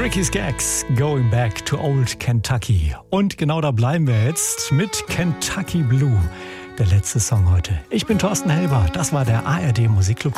Ricky Skaggs, Going Back to Old Kentucky. Und genau da bleiben wir jetzt mit Kentucky Blue. Der letzte Song heute. Ich bin Thorsten Helber. Das war der ARD Musikclub.